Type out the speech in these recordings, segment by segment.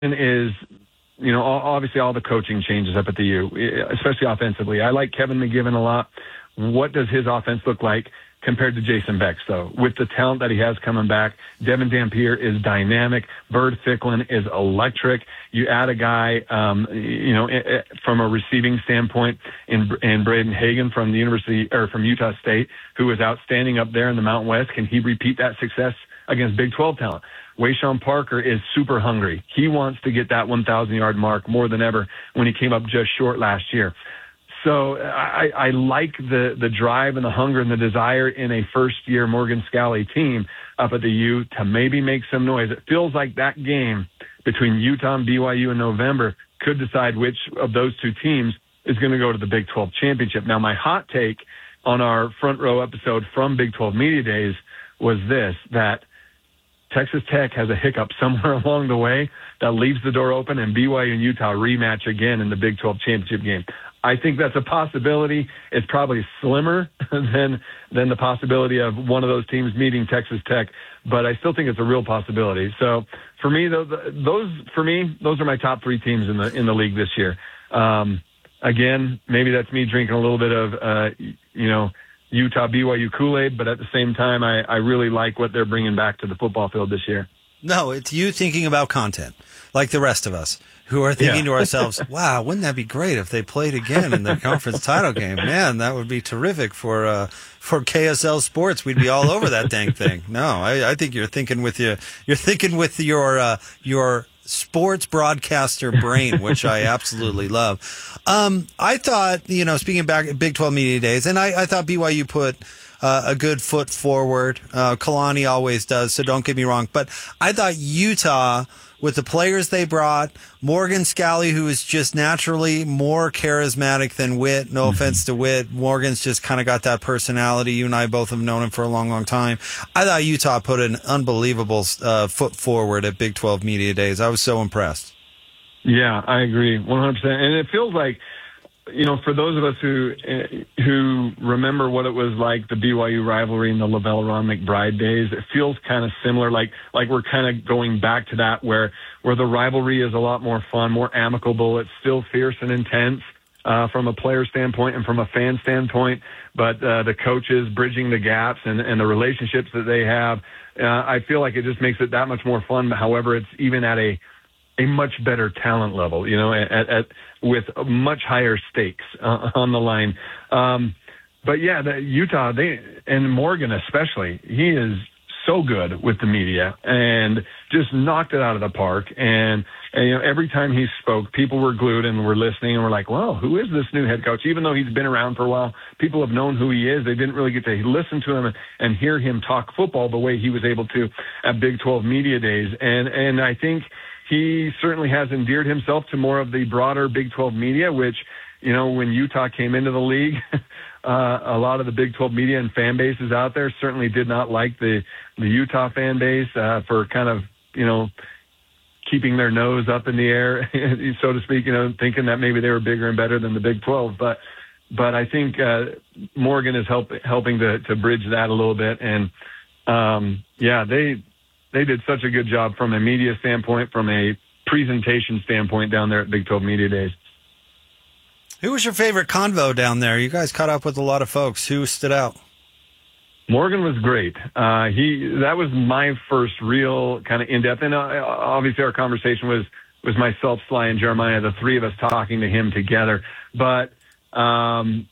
is, obviously all the coaching changes up at the U, especially offensively. I like Kevin McGivern a lot. What does his offense look like compared to Jason Beck's, though? With the talent that he has coming back, Devin Dampier is dynamic. Bird Ficklin is electric. You add a guy, from a receiving standpoint in Braden Hagan from from Utah State, who is outstanding up there in the Mountain West. Can he repeat that success against Big 12 talent? Wayshawn Parker is super hungry. He wants to get that 1,000-yard mark more than ever when he came up just short last year. So I like the drive and the hunger and the desire in a first-year Morgan Scalley team up at the U to maybe make some noise. It feels like that game between Utah and BYU in November could decide which of those two teams is going to go to the Big 12 championship. Now, my hot take on our front row episode from Big 12 Media Days was this, that Texas Tech has a hiccup somewhere along the way that leaves the door open, and BYU and Utah rematch again in the Big 12 championship game. I think that's a possibility. It's probably slimmer than the possibility of one of those teams meeting Texas Tech, but I still think it's a real possibility. So for me, those are my top three teams in the league this year. Again, maybe that's me drinking a little bit of Utah BYU Kool-Aid, but at the same time, I really like what they're bringing back to the football field this year. No, it's you thinking about content, like the rest of us, who are thinking to ourselves, wow, wouldn't that be great if they played again in the conference title game? Man, that would be terrific for KSL Sports. We'd be all over that dang thing. No, I think you're thinking with your sports broadcaster brain, which I absolutely love. I thought, speaking back at Big 12 Media Days, and I thought BYU put a good foot forward. Kalani always does, so don't get me wrong. But I thought Utah, with the players they brought, Morgan Scalley, who is just naturally more charismatic than Witt. No offense to Witt. Morgan's just kind of got that personality. You and I both have known him for a long, long time. I thought Utah put an unbelievable foot forward at Big 12 Media Days. I was so impressed. Yeah, I agree 100%. And it feels like, for those of us who remember what it was like, the BYU rivalry in the LaVell Ron McBride days, it feels kind of similar, like we're kind of going back to that where the rivalry is a lot more fun, more amicable. It's still fierce and intense from a player standpoint and from a fan standpoint, but the coaches bridging the gaps and the relationships that they have, I feel like it just makes it that much more fun. However, it's even at a much better talent level, with much higher stakes on the line. But yeah, the Utah, and Morgan especially, he is so good with the media and just knocked it out of the park. And every time he spoke, people were glued and were listening and were like, well, who is this new head coach? Even though he's been around for a while, people have known who he is. They didn't really get to listen to him and hear him talk football the way he was able to at Big 12 Media Days. And I think he certainly has endeared himself to more of the broader Big 12 media, which, when Utah came into the league, a lot of the Big 12 media and fan bases out there certainly did not like the Utah fan base for kind of, keeping their nose up in the air, so to speak, thinking that maybe they were bigger and better than the Big 12. But I think Morgan is helping to bridge that a little bit. And, they did such a good job from a media standpoint, from a presentation standpoint down there at Big 12 Media Days. Who was your favorite convo down there? You guys caught up with a lot of folks. Who stood out? Morgan was great. That was my first real kind of in-depth. And obviously our conversation was myself, Sly, and Jeremiah, the three of us talking to him together. But, Kalani,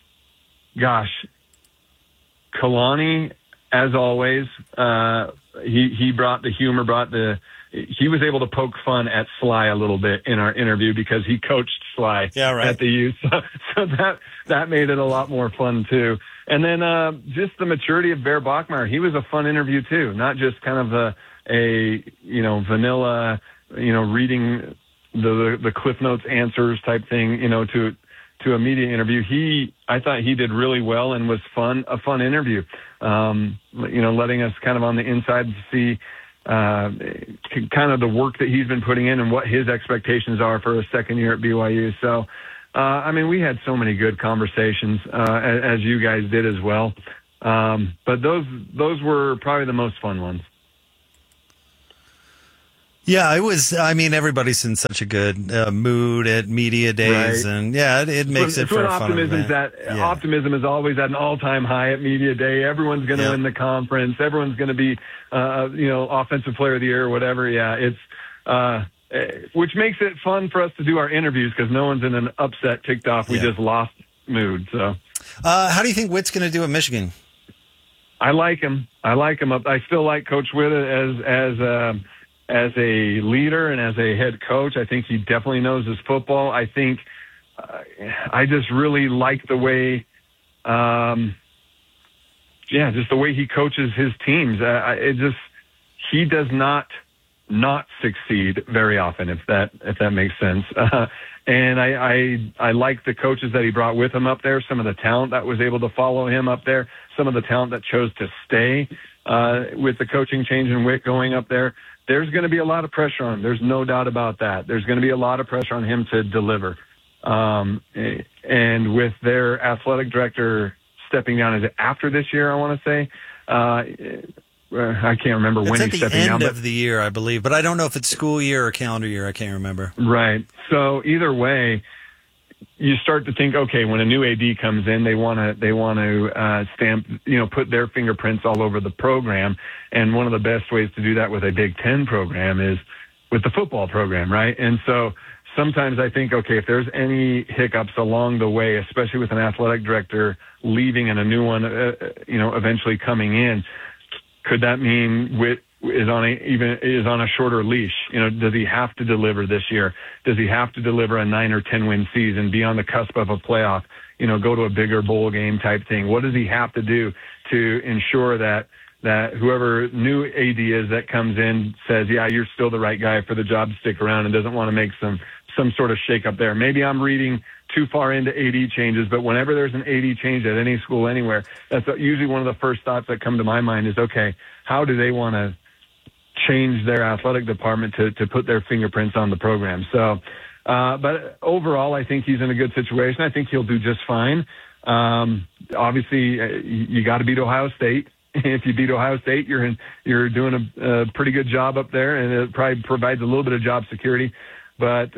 as always, he brought the humor, he was able to poke fun at Sly a little bit in our interview because he coached Sly at the U. So that made it a lot more fun too. And then just the maturity of Bear Bachmeier. He was a fun interview too, not just kind of a vanilla, reading the Cliff Notes answers type thing, to a media interview. I thought he did really well and was a fun interview. Letting us kind of on the inside see kind of the work that he's been putting in and what his expectations are for a second year at BYU. So, we had so many good conversations, as you guys did as well. But those were probably the most fun ones. Yeah, it was. I mean, everybody's in such a good mood at media days, Right. and yeah, it makes it for a fun event. Optimism is always at an all-time high at media day. Everyone's going to win the conference. Everyone's going to be, offensive player of the year or whatever. Yeah, which makes it fun for us to do our interviews because no one's in an upset, ticked off. We just lost mood. So, how do you think Witt's going to do at Michigan? I like him. I still like Coach Witt as a leader and as a head coach. I think he definitely knows his football. I think I just really like the way, just the way he coaches his teams. He does not succeed very often, if that makes sense. And I like the coaches that he brought with him up there, some of the talent that was able to follow him up there, some of the talent that chose to stay with the coaching change and Witt going up there. There's going to be a lot of pressure on him. There's no doubt about that. There's going to be a lot of pressure on him to deliver. And with their athletic director stepping down, is it after this year, I want to say? I can't remember when he's stepping down. It's at the end of the year, I believe, but I don't know if it's school year or calendar year. I can't remember. Right. So either way, you start to think, okay, when a new AD comes in, they want to stamp, put their fingerprints all over the program. And one of the best ways to do that with a Big Ten program is with the football program, right? And so sometimes I think, okay, if there's any hiccups along the way, especially with an athletic director leaving and a new one, eventually coming in, could that mean Witt is on a shorter leash? Does he have to deliver this year? Does he have to deliver a 9 or 10 win season, be on the cusp of a playoff, go to a bigger bowl game type thing? What does he have to do to ensure that whoever new AD is that comes in says, yeah, you're still the right guy for the job to stick around and doesn't want to make some sort of shake up there? Maybe I'm reading too far into AD changes, but whenever there's an AD change at any school anywhere, that's usually one of the first thoughts that come to my mind is, okay, how do they want to change their athletic department to put their fingerprints on the program? So, but overall, I think he's in a good situation. I think he'll do just fine. Obviously, you got to beat Ohio State. If you beat Ohio State, you're doing a pretty good job up there, and it probably provides a little bit of job security. But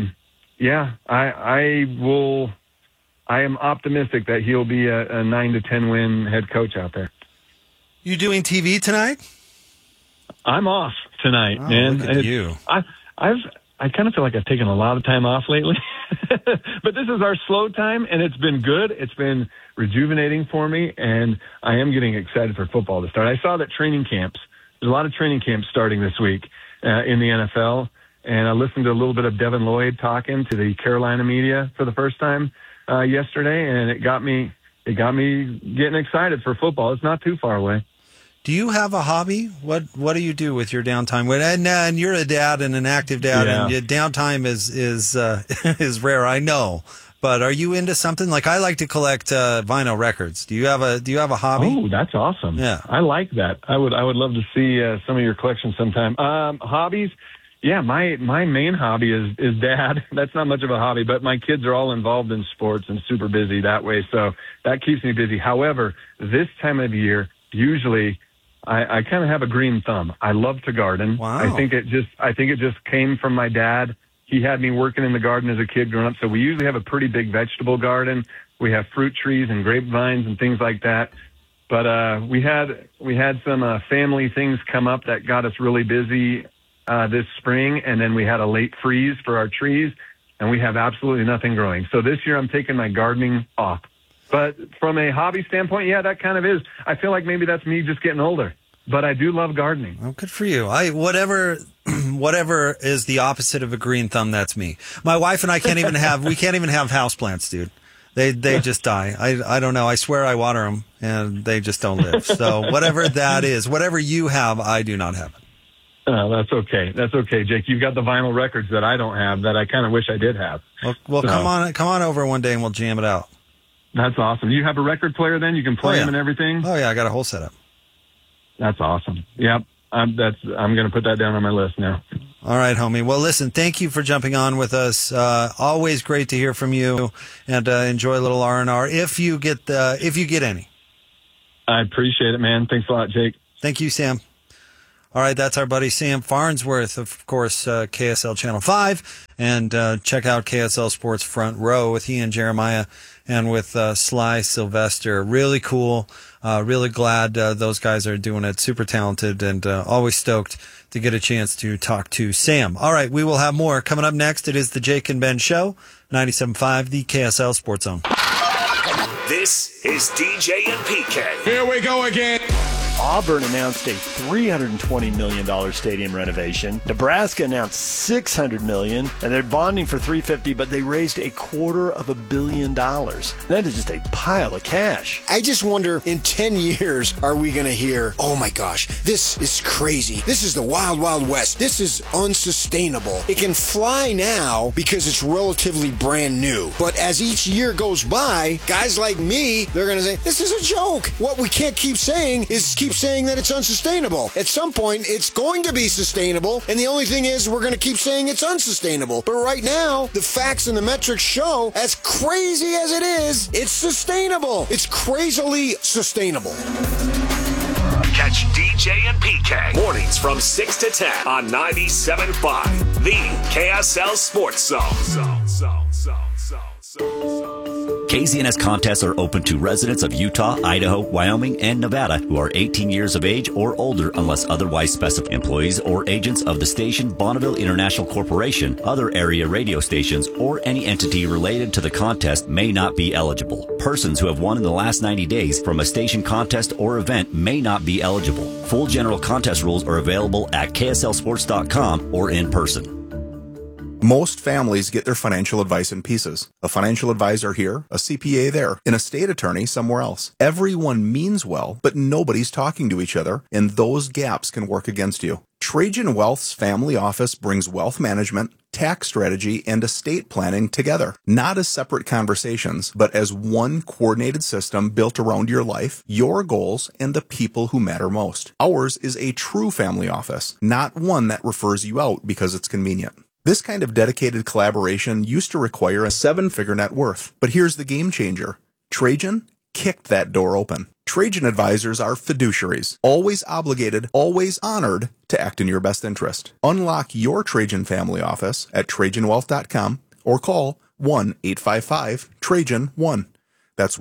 I am optimistic that he'll be a 9 to 10 win head coach out there. You doing TV tonight? I'm off tonight, man. Look at you. I kind of feel like I've taken a lot of time off lately, but this is our slow time, and it's been good. It's been rejuvenating for me, and I am getting excited for football to start. I saw that there's a lot of training camps starting this week in the NFL, and I listened to a little bit of Devin Lloyd talking to the Carolina media for the first time yesterday, and it got me getting excited for football. It's not too far away. Do you have a hobby? What do you do with your downtime? And you're a dad and an active dad, and your downtime is rare, I know. But are you into something? Like, I like to collect vinyl records. Do you have a hobby? Oh, that's awesome. Yeah, I like that. I would love to see some of your collection sometime. Hobbies. Yeah, my main hobby is dad. That's not much of a hobby, but my kids are all involved in sports and super busy that way, so that keeps me busy. However, this time of year, usually I kind of have a green thumb. I love to garden. Wow. I think it just came from my dad. He had me working in the garden as a kid growing up, so we usually have a pretty big vegetable garden. We have fruit trees and grapevines and things like that. But we had some family things come up that got us really busy this spring, and then we had a late freeze for our trees, and we have absolutely nothing growing. So this year I'm taking my gardening off. But from a hobby standpoint, yeah, that kind of is. I feel like maybe that's me just getting older. But I do love gardening. Oh, good for you. Whatever is the opposite of a green thumb, that's me. My wife and I can't even have houseplants, dude. They just die. I don't know. I swear I water them, and they just don't live. So whatever that is, whatever you have, I do not have it. That's okay. That's okay, Jake. You've got the vinyl records that I don't have that I kind of wish I did have. Well, so, come on over one day and we'll jam it out. That's awesome. You have a record player then? You can play them and everything? Oh, yeah. I got a whole setup. That's awesome. Yep. I'm going to put that down on my list now. All right, homie. Well, listen, thank you for jumping on with us. Always great to hear from you, and enjoy a little R&R if you get any. I appreciate it, man. Thanks a lot, Jake. Thank you, Sam. All right, that's our buddy Sam Farnsworth, of course, KSL Channel 5. And check out KSL Sports Front Row with he and Jeremiah and with Sly Sylvester. Really cool. Really glad those guys are doing it. Super talented and always stoked to get a chance to talk to Sam. All right, we will have more. Coming up next, it is the Jake and Ben Show, 97.5, the KSL Sports Zone. This is DJ and PK. Here we go again. Auburn announced a $320 million stadium renovation. Nebraska announced $600 million, and they're bonding for $350, but they raised $250 million. That is just a pile of cash. I just wonder, in 10 years, are we going to hear, oh my gosh, this is crazy. This is the wild, wild west. This is unsustainable. It can fly now because it's relatively brand new. But as each year goes by, guys like me, they're going to say, this is a joke. What we can't keep saying is keep saying that it's unsustainable. At some point, it's going to be sustainable, and the only thing is we're going to keep saying it's unsustainable. But right now, the facts and the metrics show, as crazy as it is, it's sustainable. It's crazily sustainable. Catch DJ and PK mornings from 6 to 10 on 97.5, the KSL Sports Zone. KZNS contests are open to residents of Utah, Idaho, Wyoming, and Nevada who are 18 years of age or older unless otherwise specified. Employees or agents of the station, Bonneville International Corporation, other area radio stations, or any entity related to the contest may not be eligible. Persons who have won in the last 90 days from a station contest or event may not be eligible. Full general contest rules are available at kslsports.com or in person. Most families get their financial advice in pieces. A financial advisor here, a CPA there, and a state attorney somewhere else. Everyone means well, but nobody's talking to each other, and those gaps can work against you. Trajan Wealth's family office brings wealth management, tax strategy, and estate planning together. Not as separate conversations, but as one coordinated system built around your life, your goals, and the people who matter most. Ours is a true family office, not one that refers you out because it's convenient. This kind of dedicated collaboration used to require a 7-figure net worth. But here's the game changer. Trajan kicked that door open. Trajan advisors are fiduciaries, always obligated, always honored to act in your best interest. Unlock your Trajan family office at TrajanWealth.com or call 1-855-TRAJAN-1. That's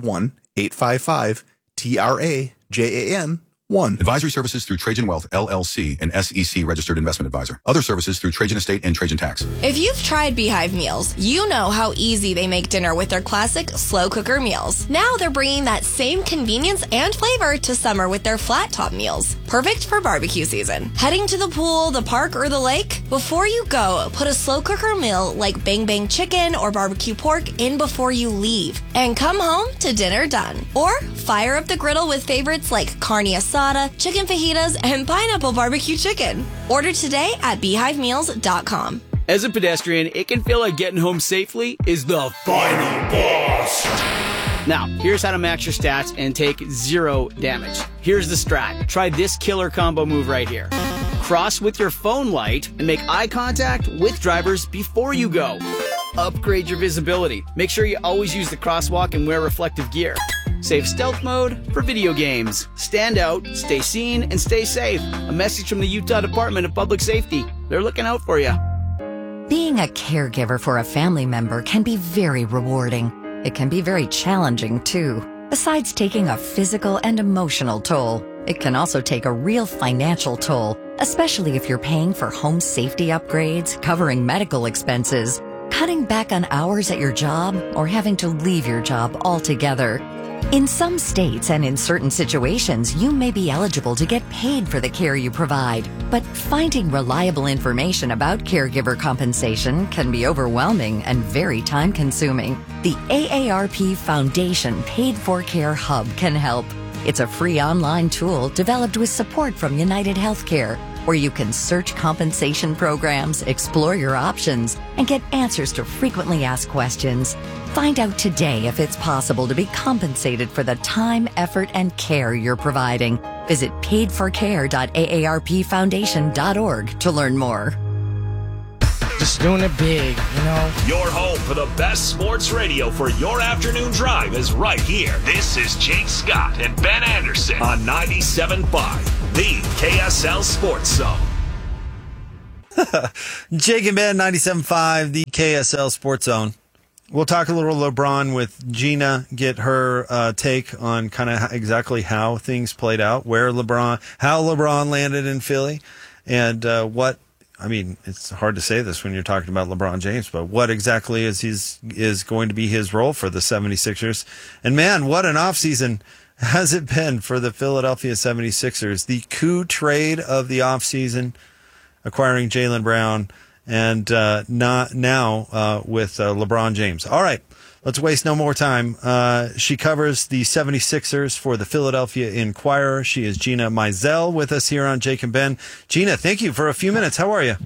1-855-TRAJAN-1. Advisory services through Trajan Wealth, LLC, an SEC registered investment advisor. Other services through Trajan Estate and Trajan Tax. If you've tried Beehive meals, you know how easy they make dinner with their classic slow cooker meals. Now they're bringing that same convenience and flavor to summer with their flat top meals. Perfect for barbecue season. Heading to the pool, the park, or the lake? Before you go, put a slow cooker meal like Bang Bang chicken or barbecue pork in before you leave. And come home to dinner done. Or fire up the griddle with favorites like carne asada, chicken fajitas, and pineapple barbecue chicken. Order today at beehivemeals.com. As a pedestrian, it can feel like getting home safely is the final boss. Now, here's how to max your stats and take 0 damage. Here's the strat. Try this killer combo move right here. Cross with your phone light and make eye contact with drivers before you go. Upgrade your visibility. Make sure you always use the crosswalk and wear reflective gear. Save stealth mode for video games. Stand out, stay seen, and stay safe. A message from the Utah Department of Public Safety. They're looking out for you. Being a caregiver for a family member can be very rewarding. It can be very challenging, too. Besides taking a physical and emotional toll, it can also take a real financial toll, especially if you're paying for home safety upgrades, covering medical expenses, cutting back on hours at your job, or having to leave your job altogether. In some states and in certain situations, you may be eligible to get paid for the care you provide. But finding reliable information about caregiver compensation can be overwhelming and very time-consuming. The AARP Foundation Paid for Care Hub can help. It's a free online tool developed with support from United Healthcare, where you can search compensation programs, explore your options, and get answers to frequently asked questions. Find out today if it's possible to be compensated for the time, effort, and care you're providing. Visit paidforcare.aarpfoundation.org to learn more. Just doing it big, you know? Your home for the best sports radio for your afternoon drive is right here. This is Jake Scott and Ben Anderson on 97.5, the KSL Sports Zone. Jake and Ben, 97.5, the KSL Sports Zone. We'll talk a little LeBron with Gina, get her take on kind of exactly how things played out, how LeBron landed in Philly, and it's hard to say this when you're talking about LeBron James, but what exactly is going to be his role for the 76ers? And man, what an offseason has it been for the Philadelphia 76ers. The coup trade of the offseason, acquiring Jaylen Brown, and now with LeBron James. All right, let's waste no more time. She covers the 76ers for the Philadelphia Inquirer. She is Gina Mizell with us here on Jake and Ben. Gina, thank you for a few minutes. How are you?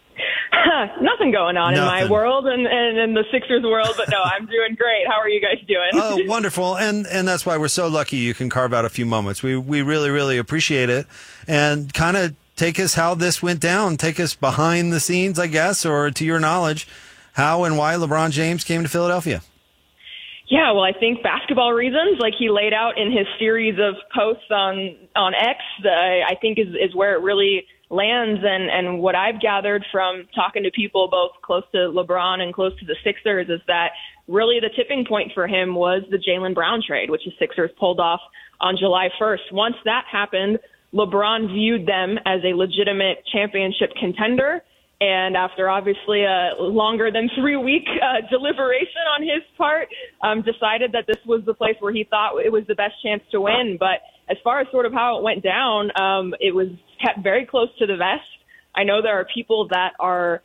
Nothing going on in my world and in the Sixers world, but no, I'm doing great. How are you guys doing? Oh, wonderful. And that's why we're so lucky you can carve out a few moments. We really, really appreciate it. And kind of take us how this went down. Take us behind the scenes, I guess, or to your knowledge, how and why LeBron James came to Philadelphia. Yeah, well, I think basketball reasons, like he laid out in his series of posts on X, I think is where it really lands. And what I've gathered from talking to people both close to LeBron and close to the Sixers is that really the tipping point for him was the Jaylen Brown trade, which the Sixers pulled off on July 1st. Once that happened, LeBron viewed them as a legitimate championship contender. And after obviously a longer than 3-week deliberation on his part, decided that this was the place where he thought it was the best chance to win. But as far as sort of how it went down, it was kept very close to the vest. I know there are people that are,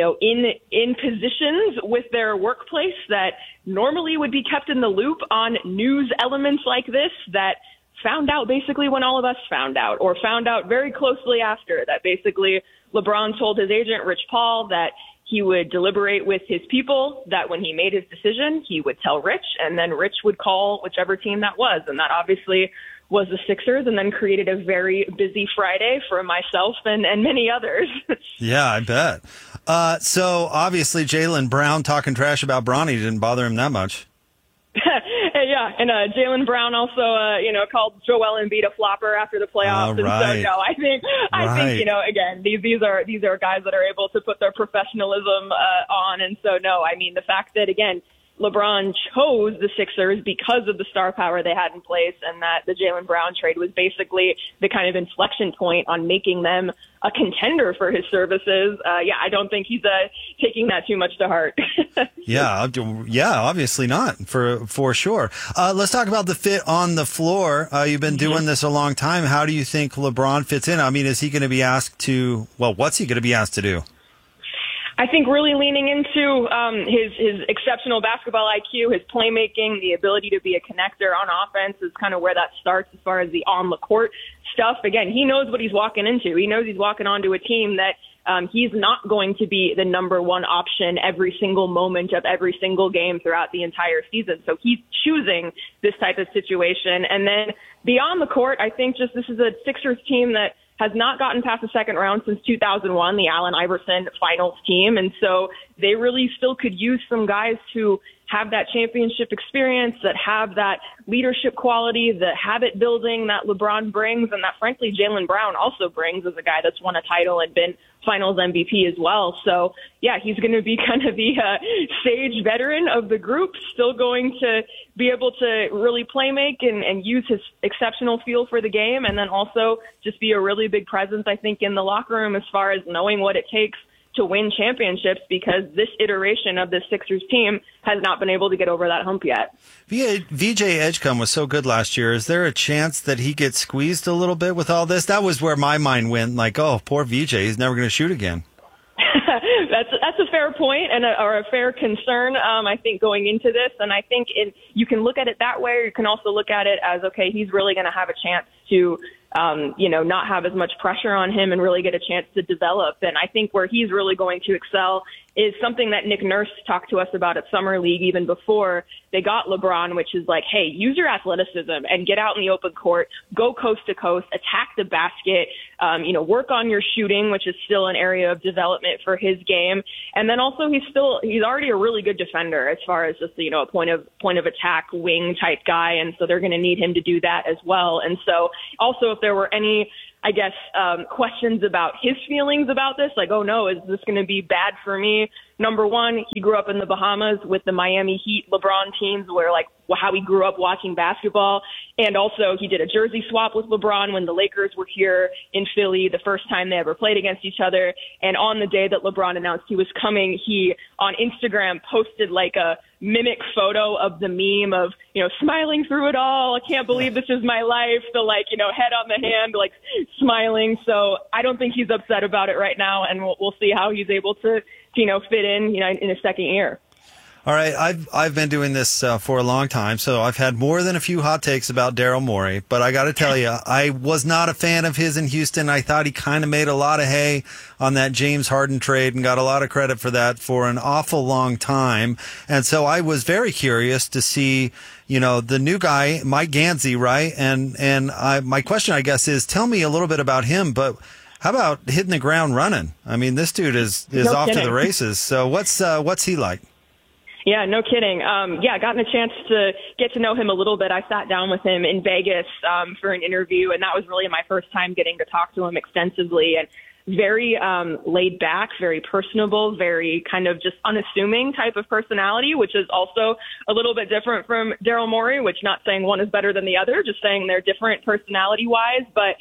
in positions with their workplace that normally would be kept in the loop on news elements like this that found out basically when all of us found out, or found out very closely after, that basically LeBron told his agent, Rich Paul, that he would deliberate with his people, that when he made his decision, he would tell Rich, and then Rich would call whichever team that was. And that obviously was the Sixers, and then created a very busy Friday for myself and many others. Yeah, I bet. So obviously Jaylen Brown talking trash about Bronny didn't bother him that much. Yeah, and Jaylen Brown also, called Joel Embiid a flopper after the playoffs. Right. And so, no, I think, again, these are guys that are able to put their professionalism on. And so, no, I mean, the fact that, again, LeBron chose the Sixers because of the star power they had in place, and that the Jaylen Brown trade was basically the kind of inflection point on making them a contender for his services. I don't think he's taking that too much to heart. Yeah, obviously not, for sure. Let's talk about the fit on the floor. You've been doing this a long time. How do you think LeBron fits in? I mean, is he going to be asked to, what's he going to be asked to do? I think really leaning into his exceptional basketball IQ, his playmaking, the ability to be a connector on offense is kind of where that starts as far as the on-the-court stuff. Again, he knows what he's walking into. He knows he's walking onto a team that he's not going to be the number one option every single moment of every single game throughout the entire season. So he's choosing this type of situation. And then beyond the court, I think just this is a Sixers team that has not gotten past the second round since 2001, the Allen Iverson finals team. And so they really still could use some guys to have that championship experience, that have that leadership quality, the habit building that LeBron brings, and that frankly Jaylen Brown also brings as a guy that's won a title and been finals MVP as well. So yeah, he's going to be kind of the sage veteran of the group, still going to be able to really play make and use his exceptional feel for the game, and then also just be a really big presence, I think, in the locker room as far as knowing what it takes to win championships, because this iteration of the Sixers team has not been able to get over that hump yet. VJ Edgecombe was so good last year. Is there a chance that he gets squeezed a little bit with all this? That was where my mind went, like, oh, poor VJ, he's never going to shoot again. That's a fair point or a fair concern, I think, going into this. And I think you can look at it that way, or you can also look at it as, okay, he's really going to have a chance to not have as much pressure on him and really get a chance to develop. And I think where he's really going to excel is something that Nick Nurse talked to us about at Summer League even before they got LeBron, which is like, hey, use your athleticism and get out in the open court, go coast to coast, attack the basket, work on your shooting, which is still an area of development for his game. And then also he's already a really good defender as far as just, a point of attack wing type guy. And so they're going to need him to do that as well. And so also if there were any I guess, questions about his feelings about this. Like, oh no, is this going to be bad for me? Number one, he grew up in the Bahamas with the Miami Heat LeBron teams, where like how he grew up watching basketball. And also he did a jersey swap with LeBron when the Lakers were here in Philly the first time they ever played against each other. And on the day that LeBron announced he was coming, he on Instagram posted like a mimic photo of the meme of, smiling through it all. I can't believe this is my life. The head on the hand, like smiling. So I don't think he's upset about it right now. And we'll see how he's able to fit in his second year. All right, I've been doing this for a long time, so I've had more than a few hot takes about Daryl Morey. But I got to tell you, I was not a fan of his in Houston. I thought he kind of made a lot of hay on that James Harden trade and got a lot of credit for that for an awful long time. And so I was very curious to see, the new guy, Mike Gansey, right? And my question, I guess, is tell me a little bit about him, but how about hitting the ground running? I mean, this dude is off to the races. So what's he like? Yeah, no kidding. Gotten a chance to get to know him a little bit. I sat down with him in Vegas for an interview, and that was really my first time getting to talk to him extensively. And very laid back, very personable, very kind of just unassuming type of personality, which is also a little bit different from Daryl Morey, which not saying one is better than the other, just saying they're different personality-wise. But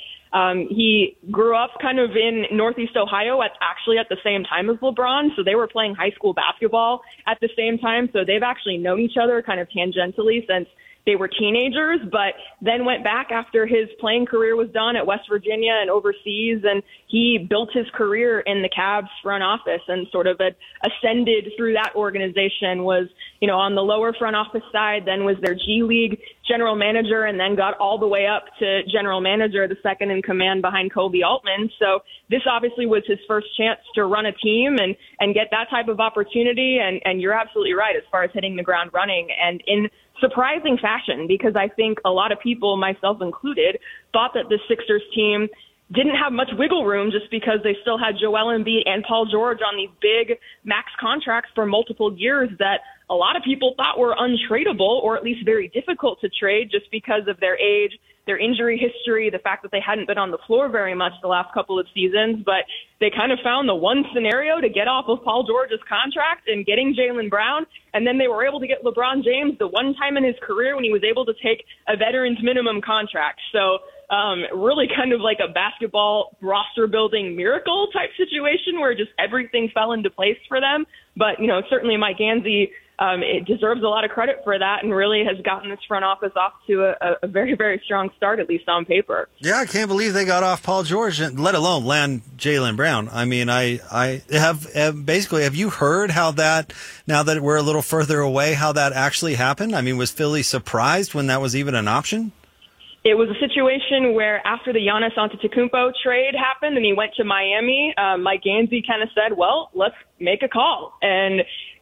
he grew up kind of in Northeast Ohio actually at the same time as LeBron. So they were playing high school basketball at the same time. So they've actually known each other kind of tangentially since they were teenagers, but then went back after his playing career was done at West Virginia and overseas. And he built his career in the Cavs front office and sort of ascended through that organization, was, on the lower front office side, then was their G League general manager, and then got all the way up to general manager, the second in command behind Kobe Altman. So this obviously was his first chance to run a team and get that type of opportunity. And you're absolutely right as far as hitting the ground running, and in surprising fashion, because I think a lot of people, myself included, thought that the Sixers team didn't have much wiggle room just because they still had Joel Embiid and Paul George on these big max contracts for multiple years that a lot of people thought were untradeable, or at least very difficult to trade just because of their age, their injury history, the fact that they hadn't been on the floor very much the last couple of seasons. But they kind of found the one scenario to get off of Paul George's contract and getting Jaylen Brown. And then they were able to get LeBron James the one time in his career when he was able to take a veteran's minimum contract. So really kind of like a basketball roster building miracle type situation where just everything fell into place for them. But, certainly Mike Gansey, it deserves a lot of credit for that, and really has gotten this front office off to a very, very strong start, at least on paper. Yeah, I can't believe they got off Paul George, let alone land Jaylen Brown. I mean, I have basically, have you heard how that, now that we're a little further away, how that actually happened? I mean, was Philly surprised when that was even an option? It was a situation where after the Giannis Antetokounmpo trade happened and he went to Miami, Mike Gansey kind of said, well, let's make a call. And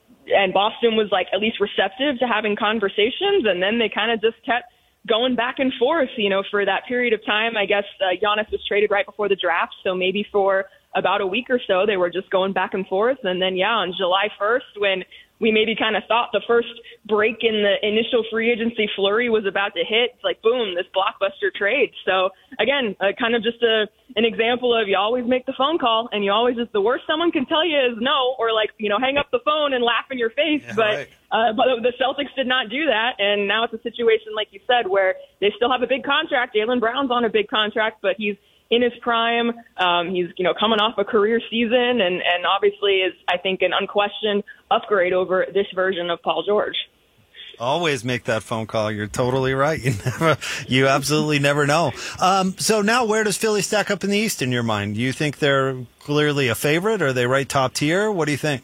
Boston was like at least receptive to having conversations. And then they kind of just kept going back and forth, for that period of time. I guess Giannis was traded right before the draft. So maybe for about a week or so, they were just going back and forth. And then, on July 1st, when we maybe kind of thought the first break in the initial free agency flurry was about to hit, it's like, boom, this blockbuster trade. So again, kind of just an example of you always make the phone call, and you always just, the worst someone can tell you is no, or hang up the phone and laugh in your face. Yeah, but the Celtics did not do that. And now it's a situation, like you said, where they still have a big contract. Jaylen Brown's on a big contract, but he's in his prime. He's, coming off a career season and obviously is, I think, an unquestioned upgrade over this version of Paul George. Always make that phone call. You're totally right. You absolutely never know. So now where does Philly stack up in the East in your mind? Do you think they're clearly a favorite? Are they right top tier? What do you think?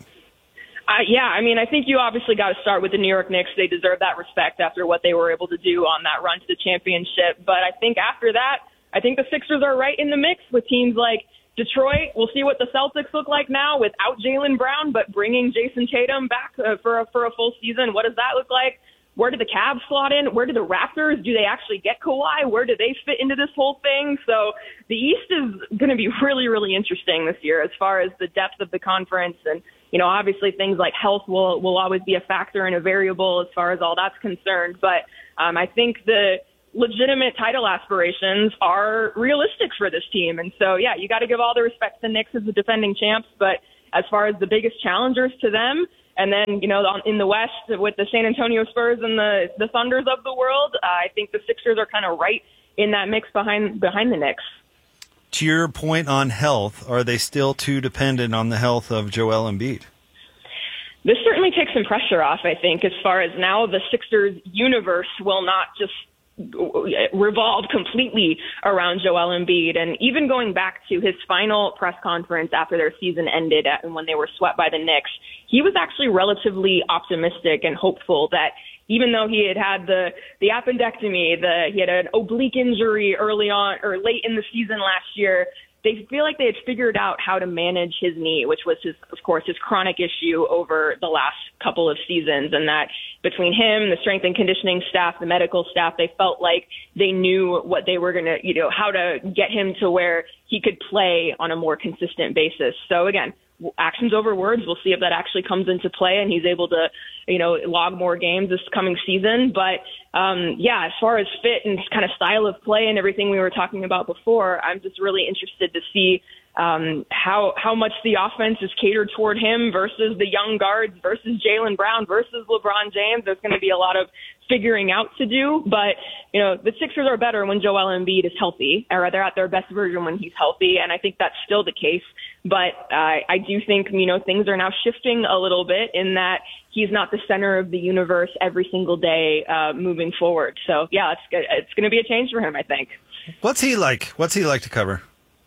I think you obviously got to start with the New York Knicks. They deserve that respect after what they were able to do on that run to the championship. But I think after that, I think the Sixers are right in the mix with teams like Detroit. We'll see what the Celtics look like now without Jaylen Brown, but bringing Jason Tatum back for a full season. What does that look like? Where do the Cavs slot in? Where do the Raptors? Do they actually get Kawhi? Where do they fit into this whole thing? So the East is going to be really, really interesting this year as far as the depth of the conference. And, obviously things like health will always be a factor and a variable as far as all that's concerned. But I think legitimate title aspirations are realistic for this team. And so, yeah, you got to give all the respect to the Knicks as the defending champs. But as far as the biggest challengers to them, and then, in the West with the San Antonio Spurs and the Thunders of the world, I think the Sixers are kind of right in that mix behind the Knicks. To your point on health, are they still too dependent on the health of Joel Embiid? This certainly takes some pressure off, I think, as far as now the Sixers universe will not just revolve completely around Joel Embiid. And even going back to his final press conference after their season ended and when they were swept by the Knicks, he was actually relatively optimistic and hopeful that even though he had the appendectomy, he had an oblique injury early on or late in the season last year, they feel like they had figured out how to manage his knee, which was of course, his chronic issue over the last couple of seasons. And that between him, the strength and conditioning staff, the medical staff, they felt like they knew what they were going to, how to get him to where he could play on a more consistent basis. So again, actions over words. We'll see if that actually comes into play and he's able to, log more games this coming season. But as far as fit and kind of style of play and everything we were talking about before, I'm just really interested to see how much the offense is catered toward him versus the young guards versus Jaylen Brown versus LeBron James. There's going to be a lot of figuring out to do, but the Sixers are better when Joel Embiid is healthy, or they're at their best version when he's healthy, and I think that's still the case. But I do think things are now shifting a little bit in that he's not the center of the universe every single day moving forward. So yeah, it's going to be a change for him, I think. What's he like? What's he like to cover?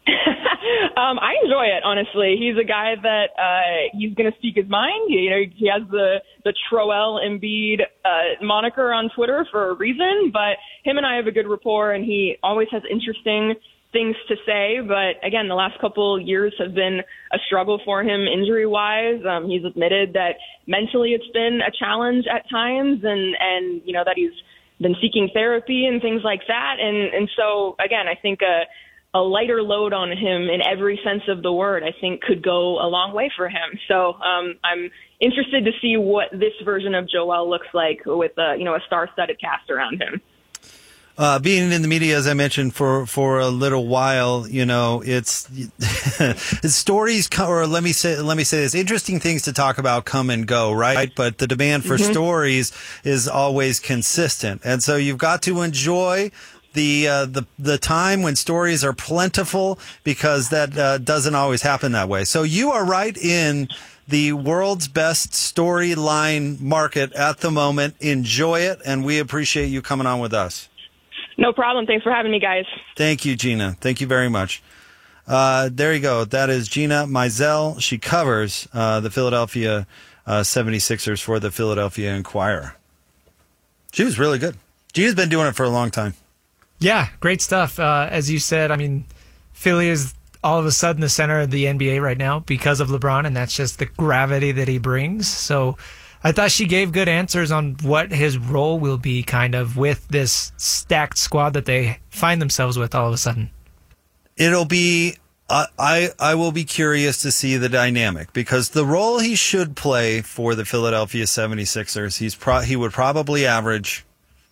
I enjoy it, honestly. He's a guy that he's going to speak his mind. He has the Troel Embiid moniker on Twitter for a reason, but him and I have a good rapport, and he always has interesting things to say. But again, the last couple years have been a struggle for him injury-wise. He's admitted that mentally it's been a challenge at times, and that he's been seeking therapy and things like that. And so, again, I think a lighter load on him in every sense of the word, I think, could go a long way for him. So I'm interested to see what this version of Joel looks like with a star-studded cast around him. Being in the media, as I mentioned, for a little while, it's stories, or let me say this: interesting things to talk about come and go, right? But the demand for stories is always consistent, and so you've got to enjoy the time when stories are plentiful, because that doesn't always happen that way. So you are right in the world's best storyline market at the moment. Enjoy it, and we appreciate you coming on with us. No problem. Thanks for having me, guys. Thank you, Gina. Thank you very much. There you go. That is Gina Mizell. She covers the Philadelphia 76ers for the Philadelphia Inquirer. She was really good. Gina's been doing it for a long time. Yeah, great stuff. As you said, Philly is all of a sudden the center of the NBA right now because of LeBron, and that's just the gravity that he brings. So I thought she gave good answers on what his role will be kind of with this stacked squad that they find themselves with all of a sudden. It'll be, I will be curious to see the dynamic, because the role he should play for the Philadelphia 76ers, he would probably average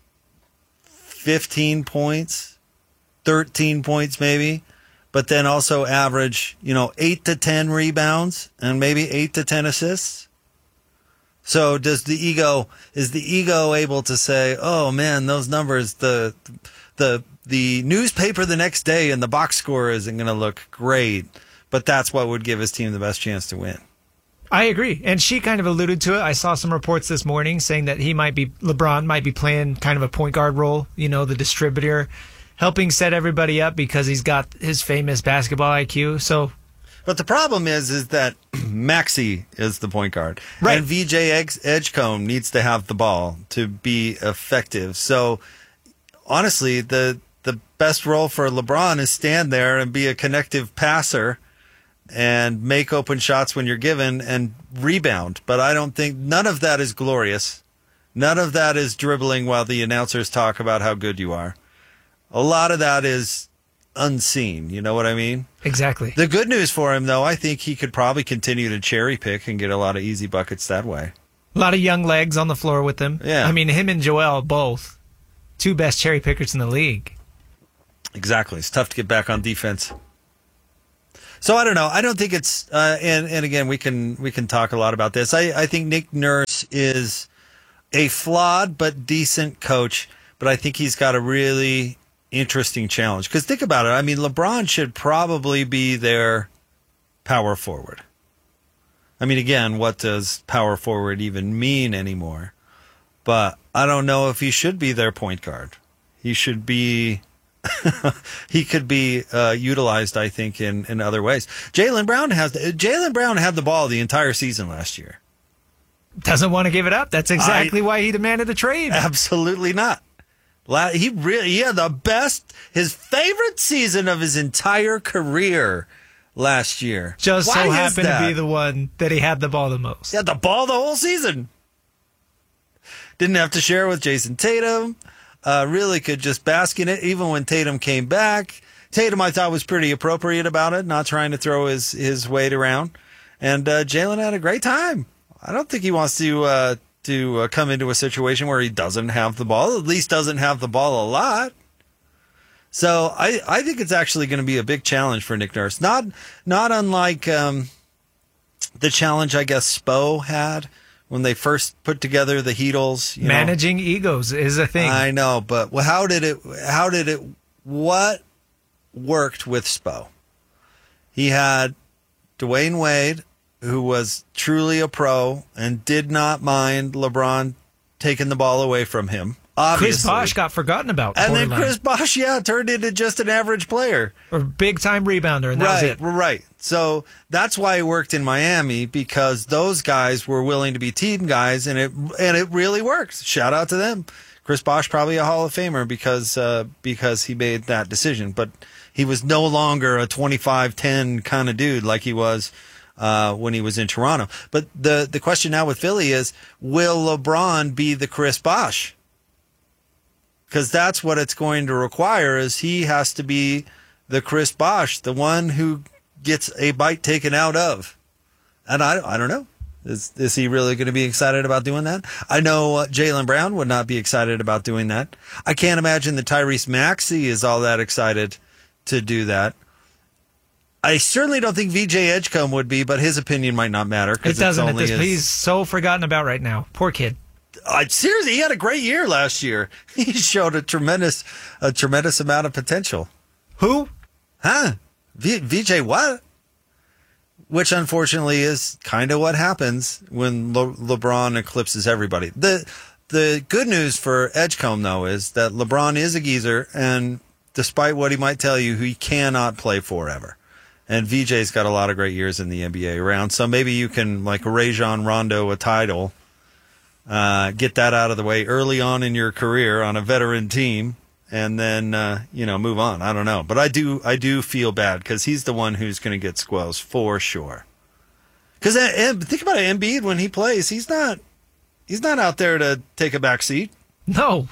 15 points, 13 points maybe, but then also average, 8 to 10 rebounds and maybe 8 to 10 assists. So is the ego able to say, oh man, those numbers, the newspaper the next day and the box score isn't going to look great, but that's what would give his team the best chance to win. I agree. And she kind of alluded to it. I saw some reports this morning saying that LeBron might be playing kind of a point guard role, the distributor, helping set everybody up because he's got his famous basketball IQ. So, but the problem is that Maxey is the point guard, right? And VJ Edgecombe needs to have the ball to be effective. So, honestly, the best role for LeBron is stand there and be a connective passer and make open shots when you're given and rebound. But I don't think none of that is glorious. None of that is dribbling while the announcers talk about how good you are. A lot of that is unseen. You know what I mean? Exactly. The good news for him, though, I think he could probably continue to cherry pick and get a lot of easy buckets that way. A lot of young legs on the floor with him. Yeah. Him and Joel both. two best cherry pickers in the league. Exactly. It's tough to get back on defense. So I don't know. I don't think it's and again we can talk a lot about this. I think Nick Nurse is a flawed but decent coach, but I think he's got a really interesting challenge. Because think about it. I mean, LeBron should probably be their power forward. I mean, again, what does power forward even mean anymore? But I don't know if he should be their point guard. He should be. He could be utilized, I think, in other ways. Jaylen Brown had the ball the entire season last year. Doesn't want to give it up. That's exactly why he demanded a trade. Absolutely not. He had his favorite season of his entire career last year. Just so happened to be the one that he had the ball the most. He had the ball the whole season. Didn't have to share with Jason Tatum. Really could just bask in it, even when Tatum came back. Tatum, I thought, was pretty appropriate about it, not trying to throw his weight around. And Jaylen had a great time. I don't think he wants to come into a situation where he doesn't have the ball, at least doesn't have the ball a lot. So I think it's actually going to be a big challenge for Nick Nurse. Not unlike the challenge, I guess, Spo had when they first put together the Heatles. Managing egos is a thing. I know, but what worked with Spo? He had Dwayne Wade, who was truly a pro and did not mind LeBron taking the ball away from him. Obviously. Chris Bosh got forgotten about. And then Chris Bosh, turned into just an average player. Or big-time rebounder, and that was it. Right. So that's why it worked in Miami, because those guys were willing to be team guys, and it really worked. Shout out to them. Chris Bosh, probably a Hall of Famer because he made that decision. But he was no longer a 25-10 kind of dude like he was when he was in Toronto. But the question now with Philly is, will LeBron be the Chris Bosh? Because that's what it's going to require, is he has to be the Chris Bosh, the one who gets a bite taken out of. And I don't know. Is he really going to be excited about doing that? I know Jaylen Brown would not be excited about doing that. I can't imagine that Tyrese Maxey is all that excited to do that. I certainly don't think VJ Edgecombe would be, but his opinion might not matter. It doesn't. He's so forgotten about right now. Poor kid. Seriously, he had a great year last year. He showed a tremendous amount of potential. Who? VJ what? Which unfortunately is kind of what happens when LeBron eclipses everybody. The good news for Edgecombe, though, is that LeBron is a geezer, and despite what he might tell you, he cannot play forever. And VJ's got a lot of great years in the NBA around, so maybe you can, like Rajon Rondo, a title. Get that out of the way early on in your career on a veteran team, and then move on. I don't know, but I do feel bad because he's the one who's going to get squells for sure. Because think about it, Embiid, when he plays, he's not out there to take a back seat. No.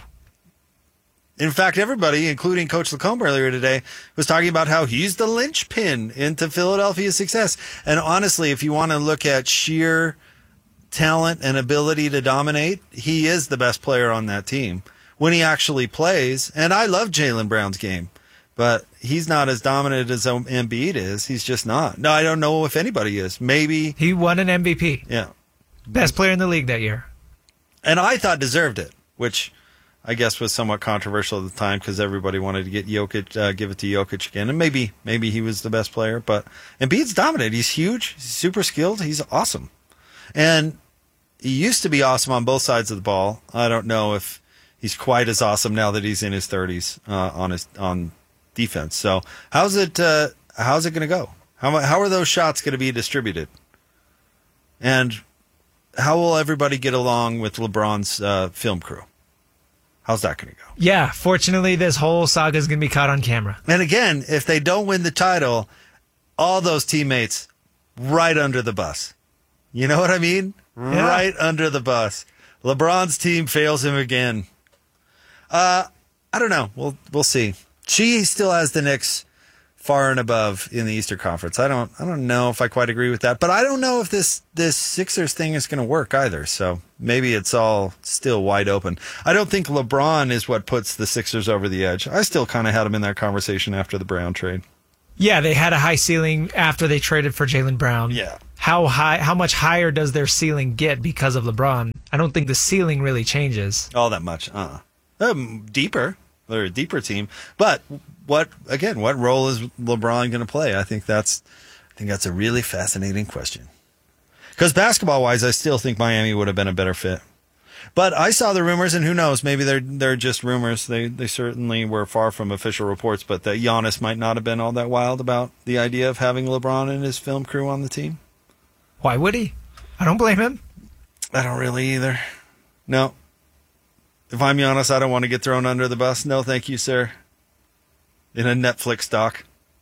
In fact, everybody, including Coach Lacombe earlier today, was talking about how he's the linchpin into Philadelphia's success. And honestly, if you want to look at sheer talent and ability to dominate, he is the best player on that team when he actually plays. And I love Jaylen Brown's game, but he's not as dominant as Embiid is. He's just not. No, I don't know if anybody is. Maybe he won an MVP. Yeah, best player in the league that year, and I thought deserved it, which I guess was somewhat controversial at the time because everybody wanted to get Jokic, give it to Jokic again, and maybe he was the best player. But Embiid's dominant. He's huge. He's super skilled. He's awesome. And he used to be awesome on both sides of the ball. I don't know if he's quite as awesome now that he's in his 30s on defense. So how's it going to go? How are those shots going to be distributed? And how will everybody get along with LeBron's film crew? How's that going to go? Yeah, fortunately, this whole saga is going to be caught on camera. And again, if they don't win the title, all those teammates right under the bus. You know what I mean? Yeah. Right under the bus. LeBron's team fails him again. I don't know. We'll see. She still has the Knicks far and above in the Eastern Conference. I don't know if I quite agree with that, but I don't know if this Sixers thing is going to work either. So maybe it's all still wide open. I don't think LeBron is what puts the Sixers over the edge. I still kind of had him in that conversation after the Brown trade. Yeah, they had a high ceiling after they traded for Jaylen Brown. Yeah. How much higher does their ceiling get because of LeBron? I don't think the ceiling really changes. All that much. Deeper. They're a deeper team. But what role is LeBron going to play? I think that's a really fascinating question. Because basketball-wise, I still think Miami would have been a better fit. But I saw the rumors, and who knows? Maybe they're just rumors. They certainly were far from official reports, but that Giannis might not have been all that wild about the idea of having LeBron and his film crew on the team. Why would he? I don't blame him. I don't really either. No. If I'm Giannis, I don't want to get thrown under the bus. No, thank you, sir. In a Netflix doc.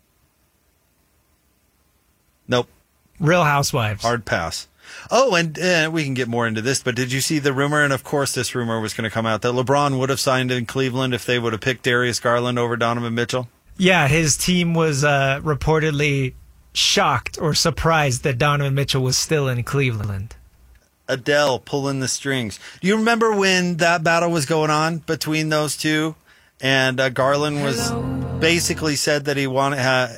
Nope. Real Housewives. Hard pass. Oh, and we can get more into this, but did you see the rumor? And of course this rumor was going to come out that LeBron would have signed in Cleveland if they would have picked Darius Garland over Donovan Mitchell? Yeah, his team was reportedly shocked or surprised that Donovan Mitchell was still in Cleveland. Adele pulling the strings. Do you remember when that battle was going on between those two? And Garland was basically said that he wanted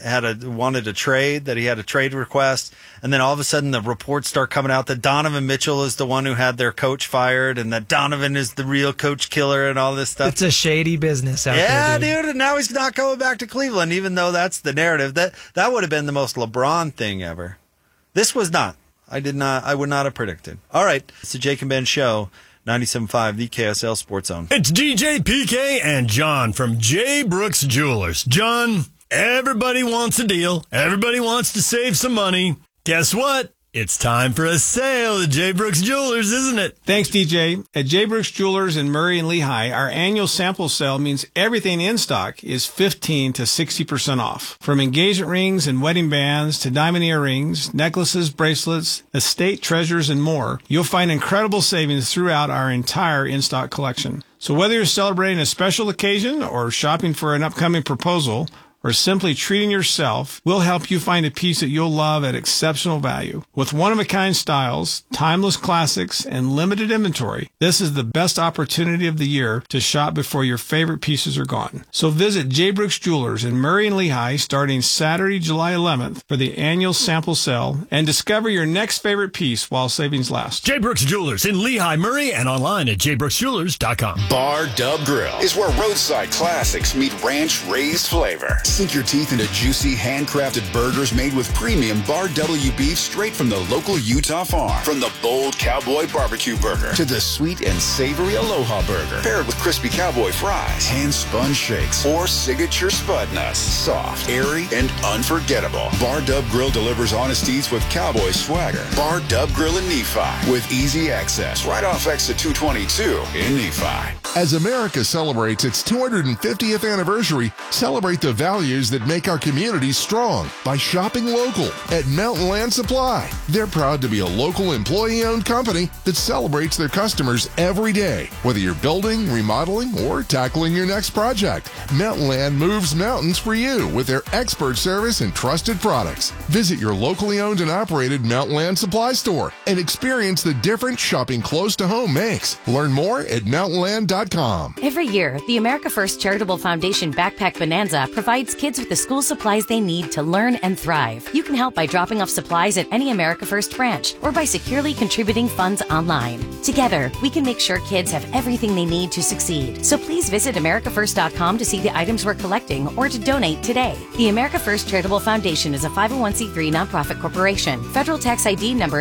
a trade, that he had a trade request. And then all of a sudden the reports start coming out that Donovan Mitchell is the one who had their coach fired and that Donovan is the real coach killer and all this stuff. It's a shady business out there. Yeah, dude. And now he's not going back to Cleveland, even though that's the narrative. That would have been the most LeBron thing ever. This was not. I would not have predicted. All right. It's the Jake and Ben Show. 97.5, the KSL Sports Zone. It's DJ PK and John from J. Brooks Jewelers. John, everybody wants a deal. Everybody wants to save some money. Guess what? It's time for a sale at J. Brooks Jewelers, isn't it? Thanks, DJ. At J. Brooks Jewelers in Murray and Lehigh, our annual sample sale means everything in stock is 15 to 60% off. From engagement rings and wedding bands to diamond earrings, necklaces, bracelets, estate treasures, and more, you'll find incredible savings throughout our entire in-stock collection. So whether you're celebrating a special occasion or shopping for an upcoming proposal, or simply treating yourself, we'll help you find a piece that you'll love at exceptional value. With one-of-a-kind styles, timeless classics, and limited inventory, this is the best opportunity of the year to shop before your favorite pieces are gone. So visit J. Brooks Jewelers in Murray and Lehigh starting Saturday, July 11th for the annual sample sale and discover your next favorite piece while savings last. J. Brooks Jewelers in Lehigh, Murray, and online at jbrooksjewelers.com. Bar Dub Grill is where roadside classics meet ranch-raised flavor. Sink your teeth into juicy, handcrafted burgers made with premium Bar W beef straight from the local Utah farm. From the bold cowboy barbecue burger to the sweet and savory Aloha burger, paired with crispy cowboy fries, hand-spun shakes, or signature spud nuts. Soft, airy, and unforgettable. Bar Dub Grill delivers honest eats with cowboy swagger. Bar Dub Grill in Nephi with easy access right off exit 222 in Nephi. As America celebrates its 250th anniversary, celebrate the values that make our communities strong by shopping local at Mountain Land Supply. They're proud to be a local employee-owned company that celebrates their customers every day. Whether you're building, remodeling, or tackling your next project, Mountain Land moves mountains for you with their expert service and trusted products. Visit your locally owned and operated Mountain Land Supply store and experience the difference shopping close to home makes. Learn more at mountainland.com. Every year, the America First Charitable Foundation Backpack Bonanza provides kids with the school supplies they need to learn and thrive. You can help by dropping off supplies at any America First branch or by securely contributing funds online. Together, we can make sure kids have everything they need to succeed. So please visit americafirst.com to see the items we're collecting or to donate today. The America First Charitable Foundation is a 501c3 nonprofit corporation. Federal tax ID number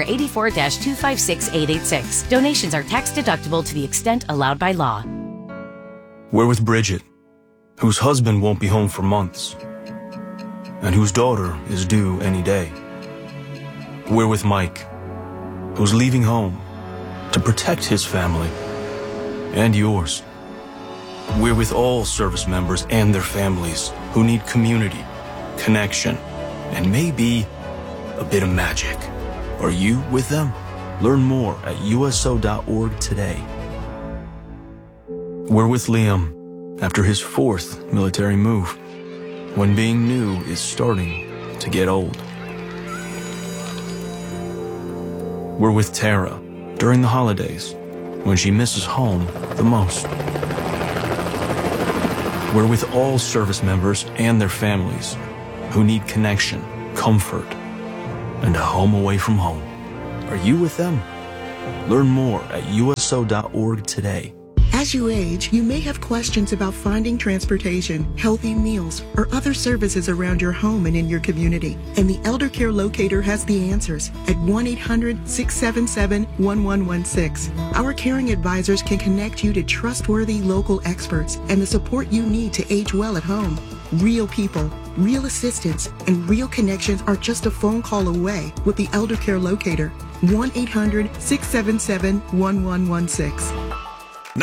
84-256886. Donations are tax deductible to the extent allowed by law. We're with Bridget, whose husband won't be home for months, and whose daughter is due any day. We're with Mike, who's leaving home to protect his family and yours. We're with all service members and their families who need community, connection, and maybe a bit of magic. Are you with them? Learn more at uso.org today. We're with Liam after his 4th military move. when being new is starting to get old. We're with Tara during the holidays when she misses home the most. We're with all service members and their families who need connection, comfort, and a home away from home. Are you with them? Learn more at USO.org today. As you age, you may have questions about finding transportation, healthy meals, or other services around your home and in your community. And the Elder Care Locator has the answers at 1-800-677-1116. Our caring advisors can connect you to trustworthy local experts and the support you need to age well at home. Real people, real assistance, and real connections are just a phone call away with the Elder Care Locator. 1-800-677-1116.